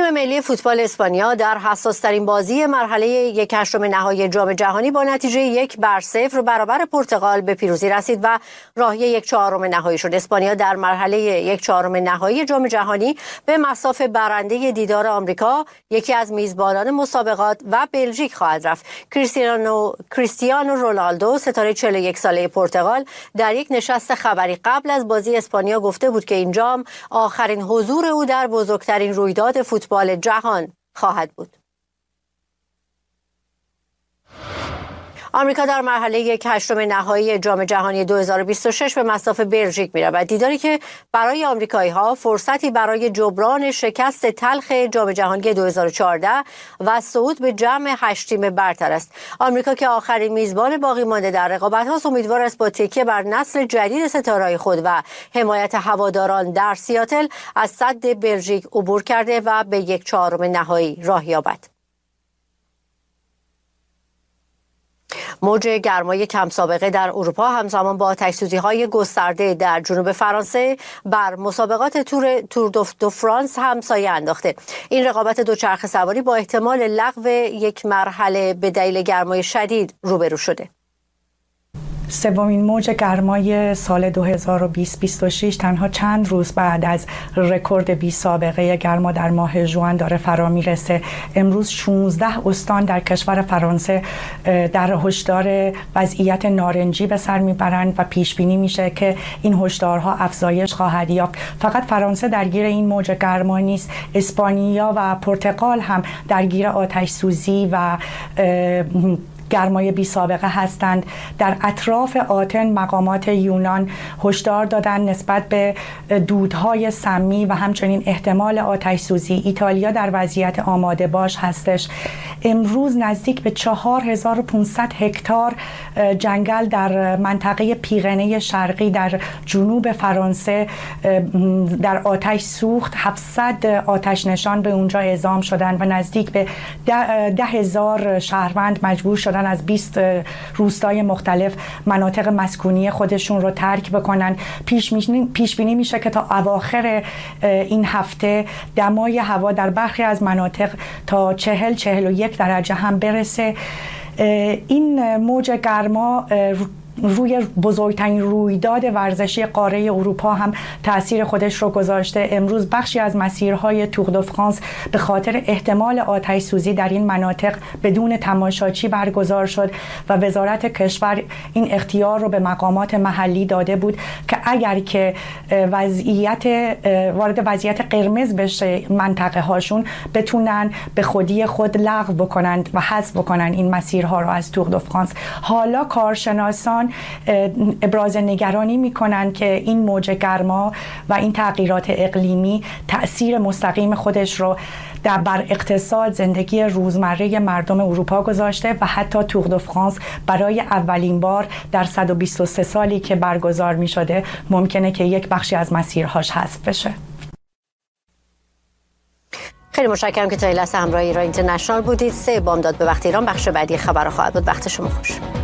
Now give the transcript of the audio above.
تیم ملی فوتبال اسپانیا در حساس‌ترین بازی مرحله 1/8 نهایی جام جهانی با نتیجه 1-0 برابر پرتغال به پیروزی رسید و راهی 1/4 نهایی شد. اسپانیا در مرحله 1/4 نهایی جام جهانی به مصاف برنده دیدار آمریکا، یکی از میزبانان مسابقات و بلژیک خواهد رفت. کریستیانو رونالدو، ستاره 41 ساله پرتغال، در یک نشست خبری قبل از بازی اسپانیا گفته بود که این جام آخرین حضور او در بزرگترین رویداد فوتبال جهان خواهد بود. آمریکا در مرحله 1/8 نهایی جام جهانی 2026 به مصاف بلژیک می‌رود. دیداری که برای آمریکایی‌ها فرصتی برای جبران شکست تلخ جام جهانی 2014 و صعود به جمع 8 تیم برتر است. آمریکا که آخرین میزبان باقی مانده در رقابت‌هاست، امیدوار است با تکیه بر نسل جدید ستاره‌های خود و حمایت هواداران در سیاتل از سد بلژیک عبور کرده و به 1/4 نهایی راه یابد. موج گرمای کم سابقه در اروپا همزمان با آتش‌سوزی‌های گسترده در جنوب فرانسه بر مسابقات تور دو فرانس هم سایه انداخته. این رقابت دوچرخه سواری با احتمال لغو یک مرحله به دلیل گرمای شدید روبرو شده. سومین موج گرمای سال 2020-26 تنها چند روز بعد از رکورد بی سابقه گرما در ماه ژوئن داره فرا میرسه. امروز 16 استان در کشور فرانسه در هشدار وضعیت نارنجی به سر میبرند و پیش بینی میشه که این هشدارها افزایش خواهد یافت. فقط فرانسه درگیر این موج گرما نیست، اسپانیا و پرتغال هم درگیر آتش سوزی و گرمای بی سابقه هستند. در اطراف آتن مقامات یونان هشدار دادن نسبت به دودهای سمی و همچنین احتمال آتش سوزی. ایتالیا در وضعیت آماده باش هستش. امروز نزدیک به 4500 هکتار جنگل در منطقه پیرنه شرقی در جنوب فرانسه در آتش سوخت. 700 آتش نشان به اونجا اعزام شدن و نزدیک به 10,000 شهروند مجبور شدن از 20 روستای مختلف مناطق مسکونی خودشون رو ترک بکنن. پیش بینی میشه که تا اواخر این هفته دمای هوا در برخی از مناطق تا 40-41 درجه هم برسه. این موج گرما روی بزرگترین رویداد ورزشی قاره اروپا هم تأثیر خودش رو گذاشته. امروز بخشی از مسیرهای تور دو فرانس به خاطر احتمال آتش سوزی در این مناطق بدون تماشاچی برگزار شد و وزارت کشور این اختیار رو به مقامات محلی داده بود که اگر که وارد وضعیت قرمز بشه منطقه هاشون بتونن به خودی خود لغو بکنند و حذف بکنن این مسیرها رو از تور دو فرانس. حالا کارشناسان ابراز نگرانی میکنن که این موج گرما و این تغییرات اقلیمی تأثیر مستقیم خودش رو بر اقتصاد، زندگی روزمره مردم اروپا گذاشته و حتی تور دو فرانس برای اولین بار در 123 سالی که برگزار می شده ممکنه که یک بخشی از مسیرهاش حذف بشه. خیلی متشکرم که تا این لحظه همراه ایران اینترنشنال بودید. 3 بامداد به وقت ایران بخش بعدی خبر خواهد بود. وقت شما خوش.